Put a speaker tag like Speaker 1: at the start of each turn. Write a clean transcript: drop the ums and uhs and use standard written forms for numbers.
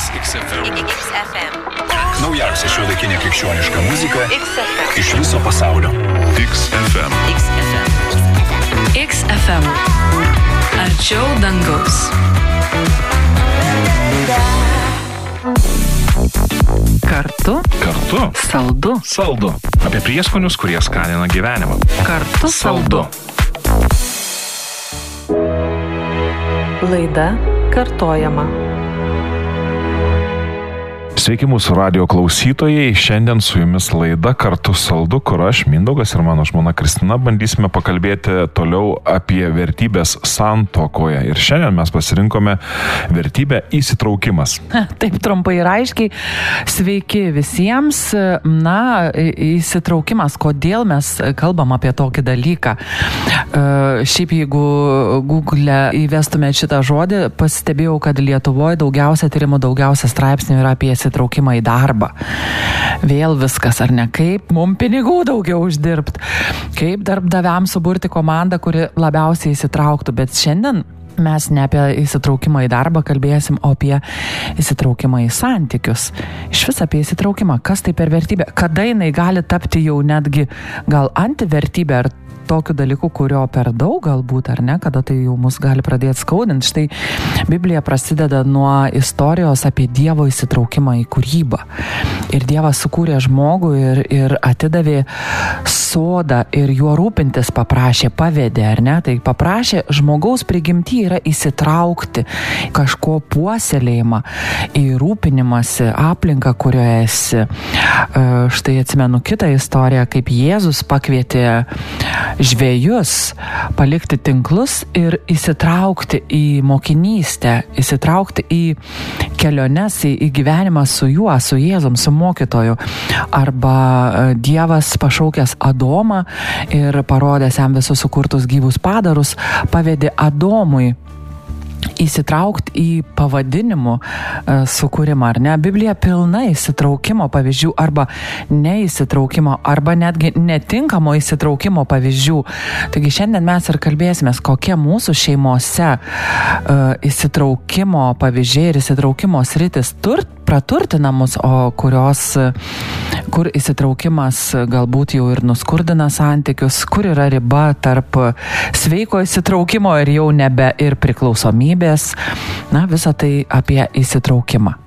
Speaker 1: XFM.
Speaker 2: Naujausia šiuolaikinė krikščioniška muzika iš viso pasaulio. XFM.
Speaker 3: XFM. Arčiau dangaus. Kartu. Saldu.
Speaker 4: Apie prieskonius, kurie skanina gyvenimą.
Speaker 3: Kartu saldu.
Speaker 5: Laida kartojama.
Speaker 4: Sveiki mūsų radio klausytojai, šiandien su jumis laida Kartu saldu, kur aš, Mindaugas ir mano žmona Kristina bandysime pakalbėti toliau apie vertybės santuokoje. Ir šiandien mes pasirinkome vertybę įsitraukimas.
Speaker 5: Taip trumpai ir aiškiai. Sveiki visiems. Įsitraukimas, kodėl mes kalbam apie tokį dalyką. Šiaip jeigu Google įvestume šitą žodį, pastebėjau, kad Lietuvoje daugiausia tyrimų, daugiausia straipsnių yra apie įsitraukimą į darbą. Vėl viskas, ar ne? Kaip mums pinigų daugiau uždirbti? Kaip darbdaviams suburti komandą, kuri labiausiai įsitrauktų? Bet šiandien mes ne apie įsitraukimą į darbą kalbėsim, o apie įsitraukimą į santykius. Iš vis apie įsitraukimą. Kas tai per vertybė? Kada jinai gali tapti jau netgi gal antivertybė ar tokių dalykų, kurio per daug galbūt, ar ne, kada tai jau mus gali pradėti skaudinti. Štai Biblija prasideda nuo istorijos apie Dievo įsitraukimą į kūrybą. Ir Dievas sukūrė žmogų ir atidavė sodą ir juo rūpintis paprašė, pavedė, ar ne? Tai paprašė, žmogaus prigimty yra įsitraukti kažko puoselėjimą, į rūpinimąsi, aplinką, kurioje esi. Štai atsimenu kitą istoriją, kaip Jėzus pakvietė žvejus palikti tinklus ir įsitraukti į mokinystę, įsitraukti į keliones, į gyvenimą su juo, su Jėzum, su mokytoju. Arba Dievas pašaukęs Adomą ir parodęs jam visus sukurtus gyvus padarus, pavedė Adomui įsitraukti į pavadinimų sukūrimą, ar ne? Biblija pilna įsitraukimo pavyzdžių arba neįsitraukimo, arba netgi netinkamo įsitraukimo pavyzdžių. Taigi šiandien mes ir kalbėsimės, kokie mūsų šeimose įsitraukimo pavyzdžiai ir įsitraukimo sritis praturtina mus, o kur įsitraukimas galbūt jau ir nuskurdina santykius, kur yra riba tarp sveiko įsitraukimo ir jau nebe ir priklausomybės. Visa tai apie įsitraukimą.